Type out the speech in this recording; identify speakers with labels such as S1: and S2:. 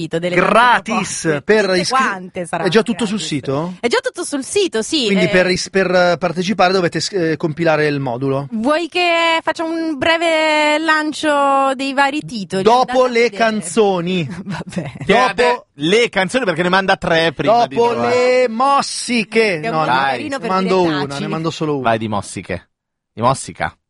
S1: delle
S2: gratis
S1: tante
S2: per
S1: proposte. Quante saranno
S2: È già tutto
S1: gratis?
S2: sul sito?
S1: È già tutto sul sito, sì.
S2: Quindi per partecipare dovete compilare il modulo.
S1: Vuoi che faccia un breve lancio dei vari titoli?
S2: Dopo
S1: Andate a
S2: le
S1: vedere.
S2: canzoni.
S1: Vabbè.
S2: Dopo
S3: le canzoni, perché ne manda 3 prima di
S2: Dopo
S3: trovare.
S2: le mossiche.
S1: Che è un
S2: No,
S1: modo
S3: dai,
S1: carino
S2: ne
S1: per
S2: mando
S1: dire
S2: una,
S1: taci.
S2: ne mando solo una.
S3: Vai di mossiche. Di mossica.